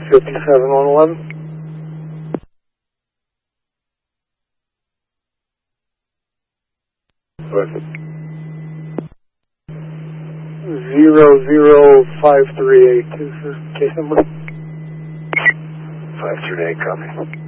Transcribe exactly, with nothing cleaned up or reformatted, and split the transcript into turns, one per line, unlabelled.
fifty-seven one eleven. Zero zero five three eight is the case number.
Five three eight, copy.